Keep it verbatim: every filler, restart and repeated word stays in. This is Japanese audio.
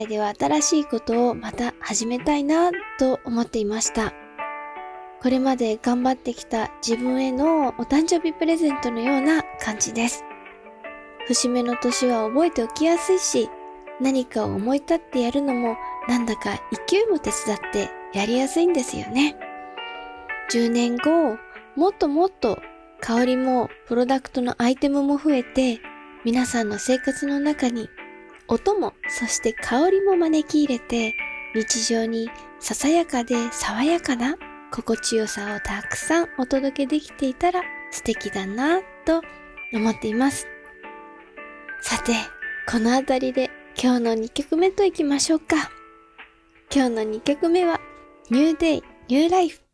では新しいことをまた始めたいなと思っていました。これまで頑張ってきた自分へのお誕生日プレゼントのような感じです。節目の年は覚えておきやすいし、何かを思い立ってやるのもなんだか勢いも手伝ってやりやすいんですよね。じゅうねんご、もっともっと香りもプロダクトのアイテムも増えて、皆さんの生活の中に音もそして香りも招き入れて、日常にささやかで爽やかな心地よさをたくさんお届けできていたら素敵だなと思っています。さて、このあたりで今日のにきょくめといきましょうか。今日のにきょくめは New Day New Life